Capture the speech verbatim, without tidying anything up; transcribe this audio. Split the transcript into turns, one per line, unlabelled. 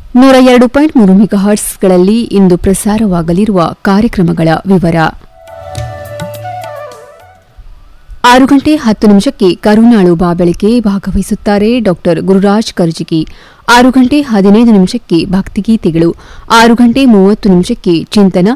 ನೂರ ಎರಡು ಪಾಯಿಂಟ್ ಮೂರು ಮೆಗಾಹರ್ಟ್ಸ್ಗಳಲ್ಲಿ ಇಂದು ಪ್ರಸಾರವಾಗಲಿರುವ ಕಾರ್ಯಕ್ರಮಗಳ ವಿವರ. ಆರು ಗಂಟೆ ಹತ್ತು ನಿಮಿಷಕ್ಕೆ ಕರುನಾಳು ಬಾಬೆಳಕೆ ಭಾಗವಹಿಸುತ್ತಾರೆ ಡಾ ಗುರುರಾಜ್ ಕರ್ಜಿಗಿ. ಆರು ಗಂಟೆ ಹದಿನೈದು ನಿಮಿಷಕ್ಕೆ ಭಕ್ತಿಗೀತೆಗಳು. ಆರು ಗಂಟೆ ಮೂವತ್ತು ನಿಮಿಷಕ್ಕೆ ಚಿಂತನ